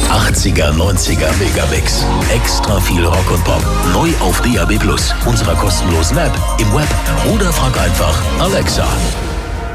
80er, 90er Megabix. Extra viel Rock und Pop. Neu auf DAB+, unserer kostenlosen App, im Web oder frag einfach Alexa.